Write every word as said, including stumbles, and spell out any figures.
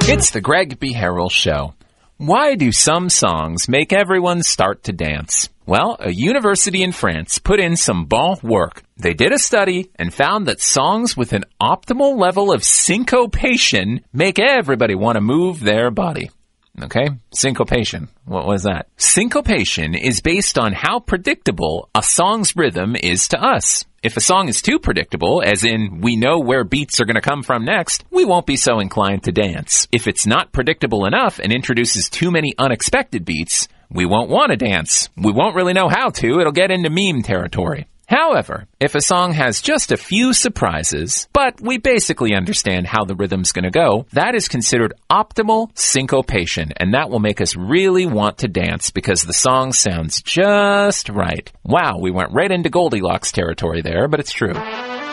It's the Greg B. Harrell Show. Why do some songs make everyone start to dance? Well, a university in France put in some bon work. They did a study and found that songs with an optimal level of syncopation make everybody want to move their body. Okay? Syncopation. What was that? Syncopation is based on how predictable a song's rhythm is to us. If a song is too predictable, as in we know where beats are going to come from next, we won't be so inclined to dance. If it's not predictable enough and introduces too many unexpected beats, we won't want to dance. We won't really know how to. It'll get into meme territory. However, if a song has just a few surprises, but we basically understand how the rhythm's going to go, that is considered optimal syncopation, and that will make us really want to dance because the song sounds just right. Wow, we went right into Goldilocks territory there, but it's true.